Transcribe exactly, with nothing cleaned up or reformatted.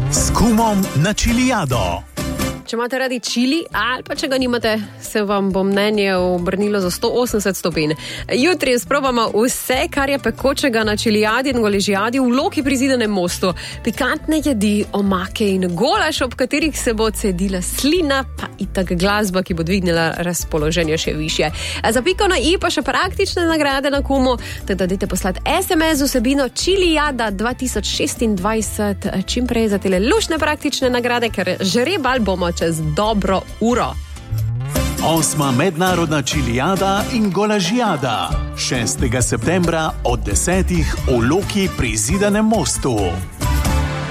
S kumom na Čilijado. Če imate radi čili ali pa če ga nimate, se vam bo mnenje obrnilo za sto osemdeset stopinj. Jutri sprobamo vse, kar je pekočega na Čilijadi in Goležijadi v Loki pri Zidanem mostu. Pikantne jedi, omake in golaž, ob katerih se bo cedila slina, pa itak glasba, ki bo dvignila razpoloženje še više. Za piko na i pa še praktične nagrade na kumu, tako da dajte poslati es em es z vsebino Čilijada dva tisoč šestindvajset čim prej za tele lušne praktične nagrade, ker žrebal bomo čez dobro uro. Osma mednarodna Čilijada in Golažijada. šestega septembra od desetih v Loki pri Zidanem mostu.